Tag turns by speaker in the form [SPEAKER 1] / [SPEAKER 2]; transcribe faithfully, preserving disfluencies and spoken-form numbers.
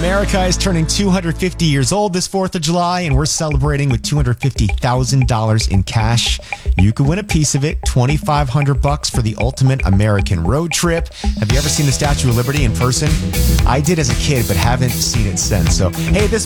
[SPEAKER 1] America is turning two hundred fifty years old this fourth of July, and we're celebrating with two hundred fifty thousand dollars in cash. You could win a piece of it, twenty-five hundred bucks for the ultimate American road trip. Have you ever seen the Statue of Liberty in person? I did as a kid, but haven't seen it since. So, hey, this